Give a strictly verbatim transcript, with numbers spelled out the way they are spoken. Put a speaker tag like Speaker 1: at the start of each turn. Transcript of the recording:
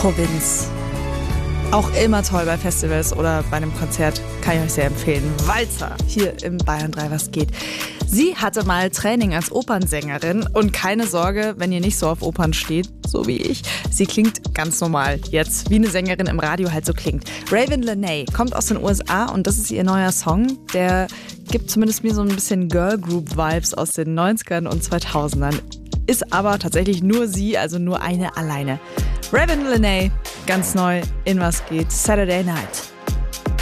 Speaker 1: Provinz. Auch immer toll bei Festivals oder bei einem Konzert, kann ich euch sehr empfehlen. Walzer, hier im Bayern drei, was geht. Sie hatte mal Training als Opernsängerin und keine Sorge, wenn ihr nicht so auf Opern steht, so wie ich. Sie klingt ganz normal jetzt, wie eine Sängerin im Radio halt so klingt. Raven Lenae kommt aus den U S A und das ist ihr neuer Song. Der gibt zumindest mir so ein bisschen Girl Group Vibes aus den neunzigern und zweitausendern. Ist aber tatsächlich nur sie, also nur eine alleine. Raven Lenae, ganz neu in Was geht, Saturday Night.